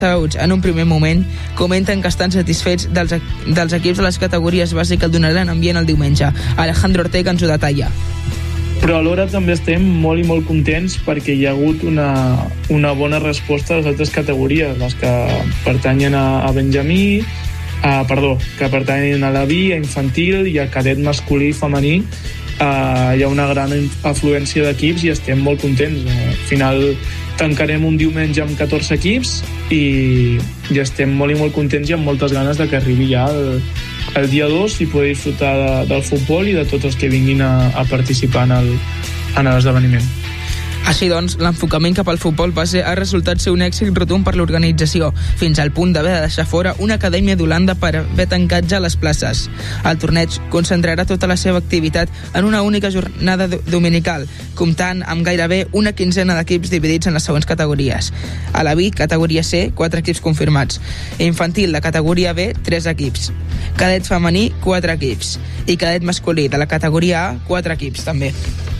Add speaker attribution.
Speaker 1: en un primer moment, comenten que estan satisfets dels equips de les categories bàsiques que donaran ambient el diumenge. Alejandro Ortega ens ho detalla.
Speaker 2: Però alhora també estem molt i molt contents perquè hi ha hagut una bona resposta a les altres categories, les que pertanyen a Benjamí, que pertanyen a la B, a infantil i a cadet masculí i femení. Hi ha una gran afluència d'equips i estem molt contents. Al final tancarem un diumenge amb 14 equips i estem molt i molt contents i amb moltes ganes de que arribi ja el dia 2 i poder disfrutar del futbol i de tots els que vinguin a participar en l'esdeveniment.
Speaker 1: Així doncs, l'enfocament cap al futbol base ha resultat ser un èxit rotund per l'organització, fins al punt d'haver de deixar fora una acadèmia d'Holanda per haver tancat ja les places. El torneig concentrarà tota la seva activitat en una única jornada dominical, comptant amb gairebé una quinzena d'equips dividits en les següents categories. A la B, categoria C, 4 equips confirmats. Infantil, de categoria B, 3 equips. Cadet femení, 4 equips. I cadet masculí, de la categoria A, 4 equips, també.